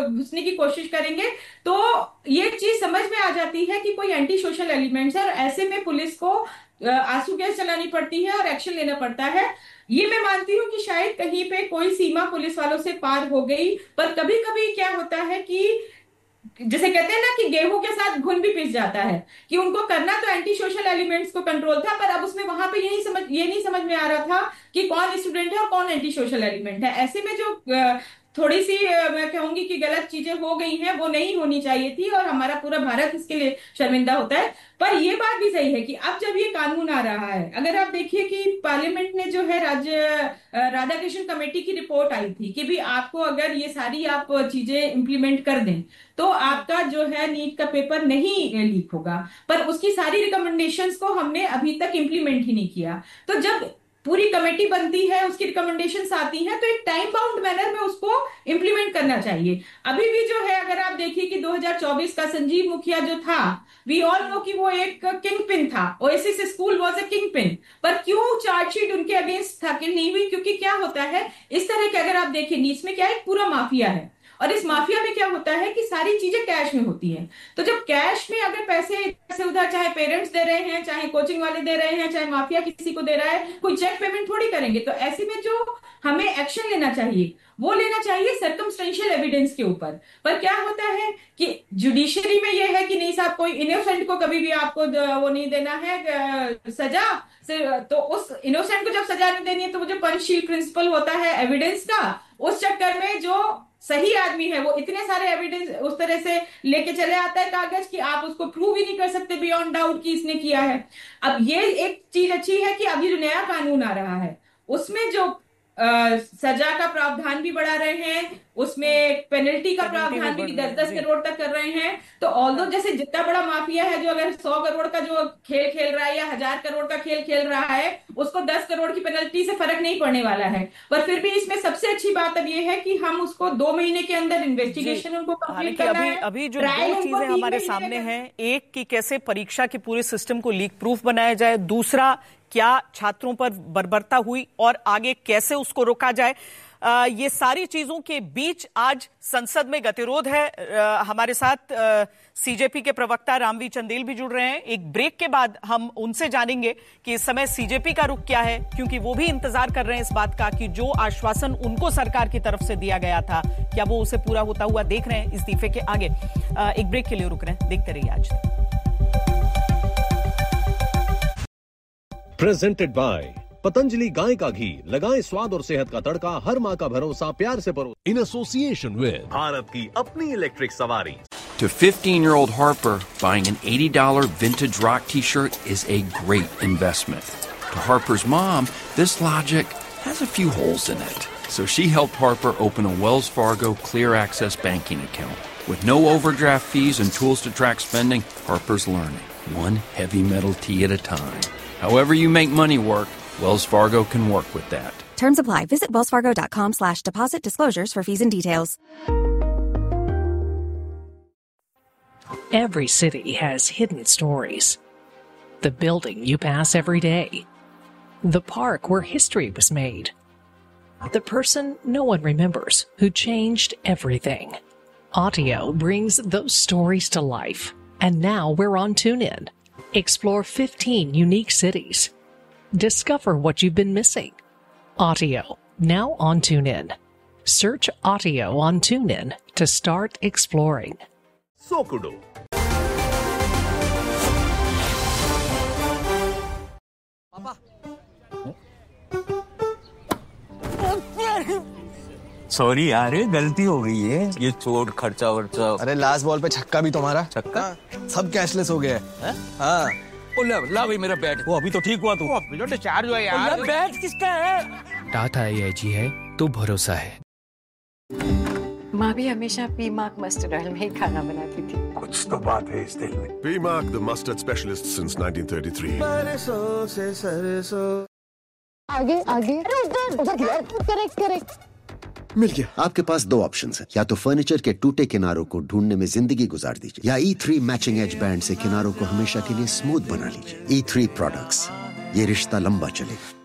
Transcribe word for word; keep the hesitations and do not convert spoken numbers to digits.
घुसने की कोशिश करेंगे। तो ये चीज समझ में आ जाती है कि कोई एंटी सोशल एलिमेंट्स है, और ऐसे में पुलिस को अ, आंसू गैस चलानी पड़ती है और एक्शन लेना पड़ता है। ये मैं मानती हूँ कि शायद कहीं पे कोई सीमा पुलिस वालों से पार हो गई, पर कभी कभी क्या होता है कि जैसे कहते हैं ना कि गेहूं के साथ घुन भी पिस जाता है, कि उनको करना तो एंटी सोशल एलिमेंट्स को कंट्रोल था, पर अब उसमें वहां पे ये नहीं समझ ये नहीं समझ में आ रहा था कि कौन स्टूडेंट है और कौन एंटी सोशल एलिमेंट है। ऐसे में जो अ, थोड़ी सी अ, मैं कहूंगी कि गलत चीजें हो गई हैं, वो नहीं होनी चाहिए थी, और हमारा पूरा भारत इसके लिए शर्मिंदा होता है। पर ये बात भी सही है कि अब जब ये कानून आ रहा है, अगर आप देखिए कि पार्लियामेंट ने जो है राज्य अ, राधाकृष्णन कमेटी की रिपोर्ट आई थी कि भी आपको अगर ये सारी आप चीजें इंप्लीमेंट कर दें तो आपका जो है नीट का पेपर नहीं लीक होगा। पर उसकी सारी रिकमेंडेशंस को हमने अभी तक इंप्लीमेंट ही नहीं किया। तो जब पूरी कमेटी बनती है, उसकी रिकमेंडेशंस आती हैं, तो एक टाइम बाउंड मैनर में उसको इंप्लीमेंट करना चाहिए। अभी भी जो है अगर आप देखिए कि दो हज़ार चौबीस का संजीव मुखिया जो था, वी ऑल नो कि वो एक किंग पिन था, oasis school was a king pin. पर क्यों चार्जशीट उनके अगेंस्ट था कि नहीं हुई? क्योंकि क्या होता है इस तरह के, अगर आप देखिए नीच में क्या है, पूरा माफिया है, और इस माफिया में क्या होता है कि सारी चीजें कैश में होती हैं। तो जब कैश में अगर पैसे ऐसे उधर, चाहे पेरेंट्स दे रहे हैं, चाहे कोचिंग वाले दे रहे हैं, चाहे माफिया किसी को दे रहा है, कोई चेक पेमेंट थोड़ी करेंगे। तो ऐसे में जो हमें एक्शन लेना चाहिए वो लेना चाहिए सर्कमस्टेंशियल एविडेंस के ऊपर। पर क्या होता है कि जुडिशरी में यह है कि नहीं साहब, कोई इनोसेंट को कभी भी आपको वो नहीं देना है अ, सजा से। तो उस इनोसेंट को जब सजा नहीं देनी है, तो वो जो पंचशील प्रिंसिपल होता है एविडेंस का, उस चक्कर में जो सही आदमी है वो इतने सारे एविडेंस उस तरह से लेके चले आता है कागज कि आप उसको प्रूव ही नहीं कर सकते बियॉन्ड डाउट कि इसने किया है। अब ये एक चीज अच्छी है कि अभी जो नया कानून आ रहा है उसमें जो अ, सजा का प्रावधान भी बढ़ा रहे हैं, उसमें पेनल्टी का पेनल्टी भी प्रावधान भी बढ़ कि रही दस है दस जी। करोड़ तक कर रहे हैं। तो ऑल्दो जैसे जितना बड़ा माफिया है, जो अगर सौ करोड़ का जो खेल खेल रहा है या हजार करोड़ का खेल खेल रहा है, उसको दस करोड़ की पेनल्टी से फर्क नहीं पड़ने वाला है। पर फिर भी इसमें सबसे अच्छी बात अब ये है कि हम उसको दो महीने के अंदर जी, इन्वेस्टिगेशन उनको कंप्लीट हालांकि करना अभी है, अभी जो ट्रायल दो उनको चीजें तीन हमारे महीने में सामने करना। हैं, एक कि कैसे परीक्षा के पूरे सिस्टम को लीक प्रूफ बनाया जाए, दूसरा क्या छात्रों पर बर्बरता हुई और आगे कैसे उसको रोका जाए। आ, ये सारी चीजों के बीच आज संसद में गतिरोध है। आ, हमारे साथ सीजेपी के प्रवक्ता रामवी चंदेल भी जुड़ रहे हैं। एक ब्रेक के बाद हम उनसे जानेंगे कि इस समय सीजेपी का रुख क्या है, क्योंकि वो भी इंतजार कर रहे हैं इस बात का कि जो आश्वासन उनको सरकार की तरफ से दिया गया था, क्या वो उसे पूरा होता हुआ देख रहे हैं इस्तीफे के आगे। आ, एक ब्रेक के लिए रुक रहे हैं, देखते रहिए आज तक। प्रेजेंटेड बाय पतंजलि गाय का घी, लगाएं स्वाद और सेहत का तड़का, हर माँ का भरोसा, प्यार से परो। इन एसोसिएशन विद भारत की अपनी इलेक्ट्रिक सवारी। To fifteen-year-old Harper, buying an eighty dollar vintage rock t-shirt is a great investment. To Harper's mom, this logic has a few holes in it. So she helped Harper open a Wells Fargo Clear Access banking account. With no overdraft fees and tools to track spending, Harper's learning, one heavy metal tee at a time. However you make money work, Wells Fargo can work with that. Terms apply. Visit wellsfargo.com slash deposit disclosures for fees and details. Every city has hidden stories. The building you pass every day. The park where history was made. The person no one remembers who changed everything. Audio brings those stories to life. And now we're on TuneIn. Explore fifteen unique cities. Discover what you've been missing. Audio, now on TuneIn. Search Audio on TuneIn to start exploring. सोकुडो। Sorry यार, गलती हो गई है। ये चोट खर्चा वर्चा। अरे लास्ट बॉल पे छक्का भी तुम्हारा। छक्का? सब कैशलेस हो गया है। हाँ। ओ ला, ला भाई मेरा बैट। वो अभी तो ठीक हुआ तू। अभी तो डिस्चार्ज हुआ यार। बैट किसका है? टाटा आईआईजी है तो भरोसा है। माँ भी हमेशा पी मार्क मस्टर्ड ऑयल में ही खाना बनाती थी। कुछ तो बात है इस दिल में। P mark, the mustard specialist since nineteen thirty three. सरसों से सरसों। आगे आगे। अरे उधर उधर। Correct correct. मिल गया। आपके पास दो ऑप्शंस हैं, या तो फर्नीचर के टूटे किनारों को ढूंढने में जिंदगी गुजार दीजिए, या ई थ्री मैचिंग एज बैंड से किनारों को हमेशा के लिए स्मूथ बना लीजिए। ई थ्री प्रोडक्ट्स, ये रिश्ता लंबा चलेगा।